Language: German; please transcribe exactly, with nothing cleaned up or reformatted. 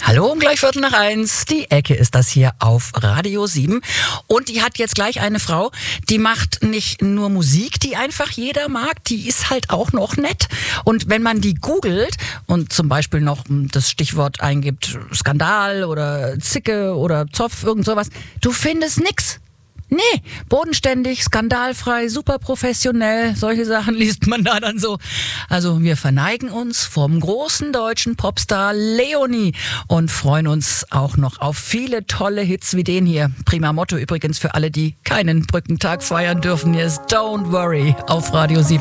Hallo, um gleich Viertel nach eins. Die Ecke ist das hier auf Radio sieben. Und die hat jetzt gleich eine Frau, die macht nicht nur Musik, die einfach jeder mag, die ist halt auch noch nett. Und wenn man die googelt und zum Beispiel noch das Stichwort eingibt, Skandal oder Zicke oder Zoff, irgend sowas, du findest nix. Nee, bodenständig, skandalfrei, super professionell, solche Sachen liest man da dann so. Also wir verneigen uns vom großen deutschen Popstar Leonie und freuen uns auch noch auf viele tolle Hits wie den hier. Prima Motto übrigens für alle, die keinen Brückentag feiern dürfen. Hier ist Don't Worry auf Radio sieben.